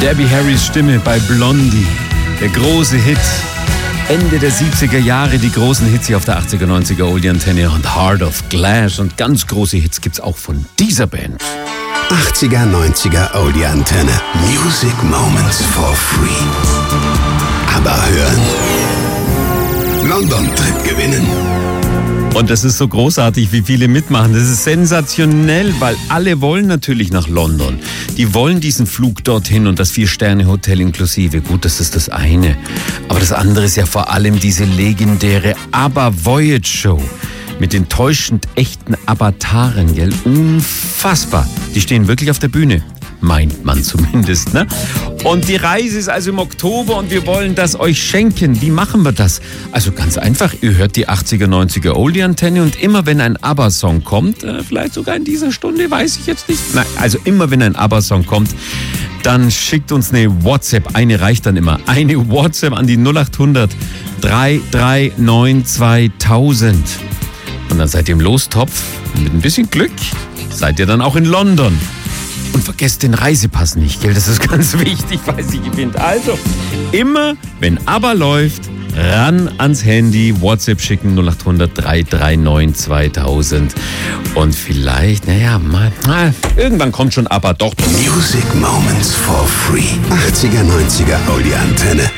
Debbie Harrys Stimme bei Blondie. Der große Hit. Ende der 70er Jahre, die großen Hits hier auf der 80er, 90er Oldie-Antenne und Heart of Glass. Und ganz große Hits gibt's auch von dieser Band. 80er, 90er Oldie-Antenne. Music Moments for free. Aber hören. London-Trip gewinnen. Und das ist so großartig, wie viele mitmachen. Das ist sensationell, weil alle wollen natürlich nach London. Die wollen diesen Flug dorthin und das 4-Sterne-Hotel inklusive. Gut, das ist das eine. Aber das andere ist ja vor allem diese legendäre ABBA-Voyage-Show. Mit den täuschend echten Avataren, gell? Unfassbar. Die stehen wirklich auf der Bühne. Meint man zumindest, ne? Und die Reise ist also im Oktober und wir wollen das euch schenken. Wie machen wir das? Also ganz einfach, ihr hört die 80er, 90er Oldie-Antenne und immer wenn ein ABBA-Song kommt, vielleicht sogar in dieser Stunde, weiß ich jetzt nicht. Nein, also immer wenn ein ABBA-Song kommt, dann schickt uns eine WhatsApp. Eine reicht dann immer. Eine WhatsApp an die 0800 339 2000. Und dann seid ihr im Lostopf. Mit ein bisschen Glück seid ihr dann auch in London. Und vergesst den Reisepass nicht, gell? Das ist ganz wichtig, weil sie gewinnt. Also, immer, wenn ABBA läuft, ran ans Handy, WhatsApp schicken, 0800 339 2000. Und vielleicht, irgendwann kommt schon ABBA doch. Music Moments for free. 80er, 90er Oldie-Antenne.